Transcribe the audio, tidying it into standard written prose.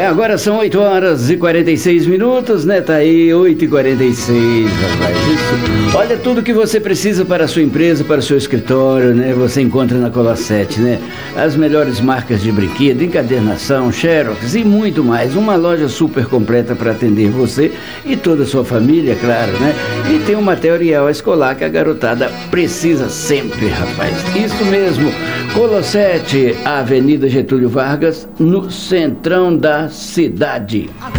Agora são 8h46, né? Tá aí, 8h46, rapaz. Isso. Olha, tudo que você precisa para a sua empresa, para o seu escritório, né? Você encontra na Cola 7, né? As melhores marcas de brinquedo, encadernação, xerox e muito mais. Uma loja super completa para atender você e toda a sua família, claro, né? E tem um material escolar que a garotada precisa sempre, rapaz. Isso mesmo. Cola 7, Avenida Getúlio Vargas, no centrão da cidade.